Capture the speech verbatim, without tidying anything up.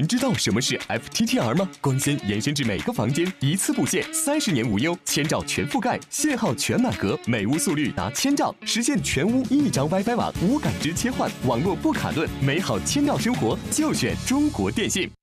们知道什么是 F T T R 吗？光纤延伸至每个房间，一次布线，三十年无忧，千兆全覆盖，信号全满格，每屋速率达千兆，实现全屋一张 WiFi 网，无感知切换，网络不卡顿，美好千兆生活就选中国电信。